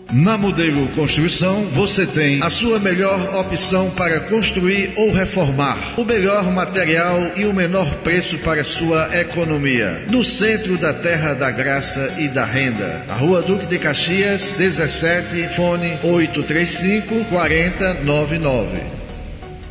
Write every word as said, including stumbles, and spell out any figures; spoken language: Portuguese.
Na Modelo Construção, você tem a sua melhor opção para construir ou reformar, o melhor material e o menor preço para sua economia. No centro da Terra da Graça e da Renda, a Rua Duque de Caxias, dezessete, fone oito três cinco, quatro zero nove nove.